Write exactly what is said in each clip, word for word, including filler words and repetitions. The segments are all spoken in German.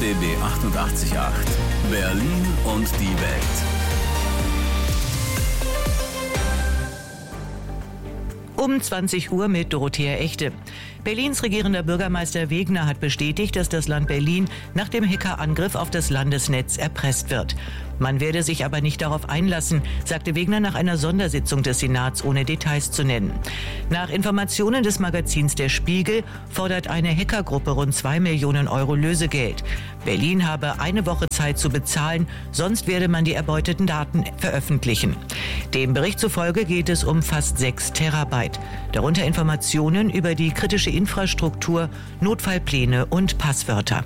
B B achtundachtzig Komma acht. Berlin und die Welt. Um zwanzig Uhr mit Dorothea Echte. Berlins regierender Bürgermeister Wegner hat bestätigt, dass das Land Berlin nach dem Hackerangriff auf das Landesnetz erpresst wird. Man werde sich aber nicht darauf einlassen, sagte Wegner nach einer Sondersitzung des Senats, ohne Details zu nennen. Nach Informationen des Magazins Der Spiegel fordert eine Hackergruppe rund zwei Millionen Euro Lösegeld. Berlin habe eine Woche Zeit zu bezahlen, sonst werde man die erbeuteten Daten veröffentlichen. Dem Bericht zufolge geht es um fast sechs Terabyte. Darunter Informationen über die kritische Infrastruktur, Notfallpläne und Passwörter.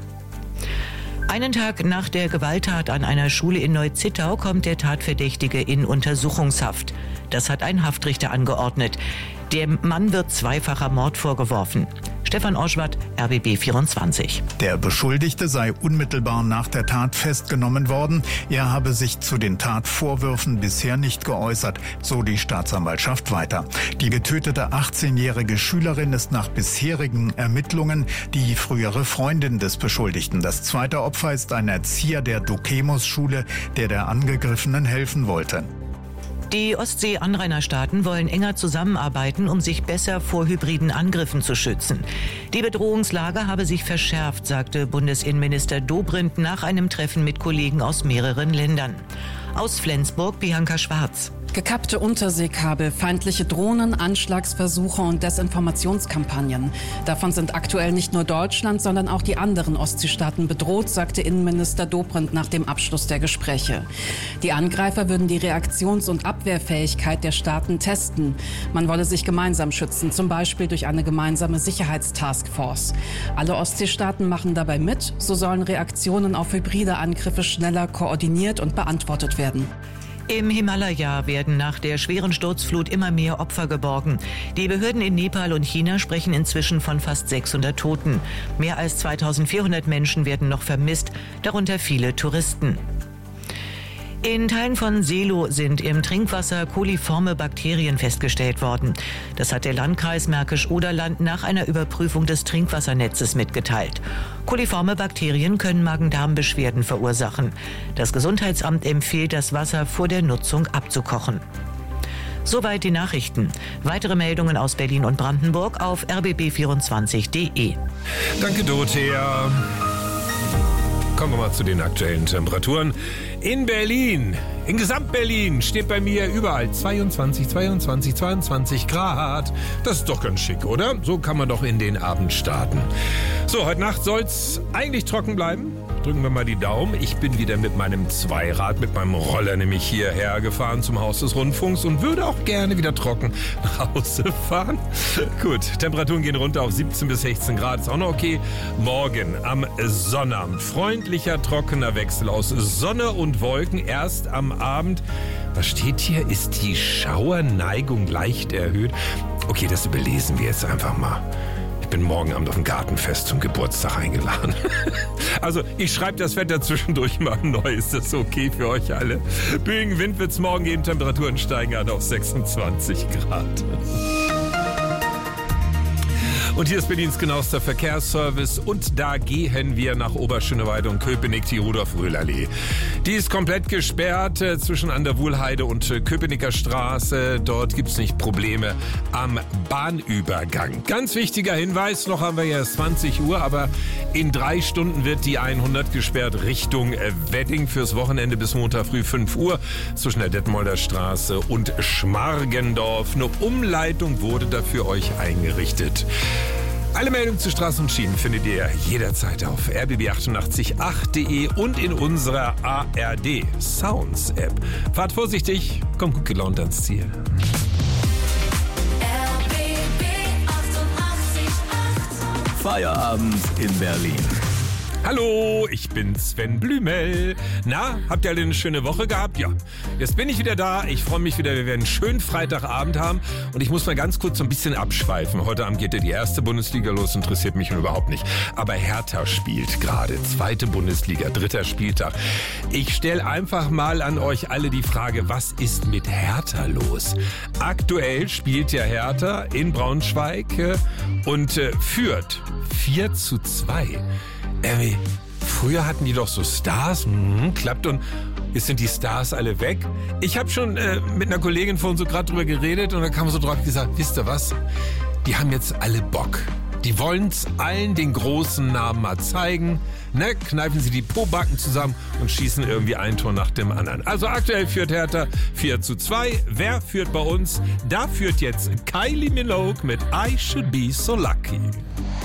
Einen Tag nach der Gewalttat an einer Schule in Neu-Zittau kommt der Tatverdächtige in Untersuchungshaft. Das hat ein Haftrichter angeordnet. Dem Mann wird zweifacher Mord vorgeworfen. Stefan Oschwart, R B B vierundzwanzig. Der Beschuldigte sei unmittelbar nach der Tat festgenommen worden. Er habe sich zu den Tatvorwürfen bisher nicht geäußert, so die Staatsanwaltschaft weiter. Die getötete achtzehnjährige Schülerin ist nach bisherigen Ermittlungen die frühere Freundin des Beschuldigten. Das zweite Opfer ist ein Erzieher der Dokemos-Schule, der der Angegriffenen helfen wollte. Die Ostsee-Anrainerstaaten wollen enger zusammenarbeiten, um sich besser vor hybriden Angriffen zu schützen. Die Bedrohungslage habe sich verschärft, sagte Bundesinnenminister Dobrindt nach einem Treffen mit Kollegen aus mehreren Ländern. Aus Flensburg, Bianca Schwarz. Gekappte Unterseekabel, feindliche Drohnen, Anschlagsversuche und Desinformationskampagnen. Davon sind aktuell nicht nur Deutschland, sondern auch die anderen Ostseestaaten bedroht, sagte Innenminister Dobrindt nach dem Abschluss der Gespräche. Die Angreifer würden die Reaktions- und Abwehrfähigkeit der Staaten testen. Man wolle sich gemeinsam schützen, zum Beispiel durch eine gemeinsame Sicherheitstaskforce. Alle Ostseestaaten machen dabei mit, so sollen Reaktionen auf hybride Angriffe schneller koordiniert und beantwortet werden. Im Himalaya werden nach der schweren Sturzflut immer mehr Opfer geborgen. Die Behörden in Nepal und China sprechen inzwischen von fast sechshundert Toten. Mehr als zweitausendvierhundert Menschen werden noch vermisst, darunter viele Touristen. In Teilen von Seelow sind im Trinkwasser koliforme Bakterien festgestellt worden. Das hat der Landkreis Märkisch-Oderland nach einer Überprüfung des Trinkwassernetzes mitgeteilt. Koliforme Bakterien können Magen-Darm-Beschwerden verursachen. Das Gesundheitsamt empfiehlt, das Wasser vor der Nutzung abzukochen. Soweit die Nachrichten. Weitere Meldungen aus Berlin und Brandenburg auf r b b vierundzwanzig punkt d e. Danke, Dorothea. Kommen wir mal zu den aktuellen Temperaturen. In Berlin, in Gesamt-Berlin steht bei mir überall zweiundzwanzig, zweiundzwanzig, zweiundzwanzig Grad. Das ist doch ganz schick, oder? So kann man doch in den Abend starten. So, heute Nacht soll's eigentlich trocken bleiben. Drücken wir mal die Daumen. Ich bin wieder mit meinem Zweirad, mit meinem Roller nämlich hierher gefahren zum Haus des Rundfunks und würde auch gerne wieder trocken nach Hause fahren. Gut, Temperaturen gehen runter auf siebzehn bis sechzehn Grad, ist auch noch okay. Morgen am Sonnabend freundlicher, trockener Wechsel aus Sonne und Wolken. Erst am Abend, was steht hier, ist die Schauerneigung leicht erhöht. Okay, das überlesen wir jetzt einfach mal. Ich bin morgen Abend auf dem Gartenfest zum Geburtstag eingeladen. Also, ich schreibe das Wetter zwischendurch mal neu. Ist das okay für euch alle? Böigen Wind wird es morgen geben. Temperaturen steigen an auf sechsundzwanzig Grad. Und hier ist Berlins genauester Verkehrsservice und da gehen wir nach Oberschöneweide und Köpenick, die Rudolf-Röhl-Allee. Die ist komplett gesperrt äh, zwischen an der Wuhlheide und äh, Köpenicker Straße. Dort gibt's nicht Probleme am Bahnübergang. Ganz wichtiger Hinweis, noch haben wir ja zwanzig Uhr, aber in drei Stunden wird die hundert gesperrt Richtung äh, Wedding fürs Wochenende bis Montag früh fünf Uhr zwischen der Detmolder Straße und Schmargendorf. Eine Umleitung wurde da für euch eingerichtet. Alle Meldungen zu Straßen und Schienen findet ihr jederzeit auf r b b achtundachtzig Punkt acht punkt d e und in unserer A R D Sounds App. Fahrt vorsichtig, kommt gut gelaunt ans Ziel. R B B achtundachtzig Komma acht. Feierabend in Berlin. Hallo, ich bin Sven Blümel. Na, habt ihr alle eine schöne Woche gehabt? Ja, jetzt bin ich wieder da. Ich freue mich wieder. Wir werden einen schönen Freitagabend haben. Und ich muss mal ganz kurz so ein bisschen abschweifen. Heute Abend geht ja die erste Bundesliga los. Interessiert mich überhaupt nicht. Aber Hertha spielt gerade. Zweite Bundesliga, dritter Spieltag. Ich stelle einfach mal an euch alle die Frage, was ist mit Hertha los? Aktuell spielt ja Hertha in Braunschweig und äh, führt vier zu zwei. Äh, früher hatten die doch so Stars, mhm, klappt und jetzt sind die Stars alle weg. Ich habe schon äh, mit einer Kollegin vorhin so gerade drüber geredet und da kam so drauf gesagt, wisst ihr was, die haben jetzt alle Bock. Die wollen's allen den großen Namen mal zeigen. Ne? Kneifen sie die Pobacken zusammen und schießen irgendwie ein Tor nach dem anderen. Also aktuell führt Hertha vier zu zwei. Wer führt bei uns? Da führt jetzt Kylie Minogue mit I Should Be So Lucky.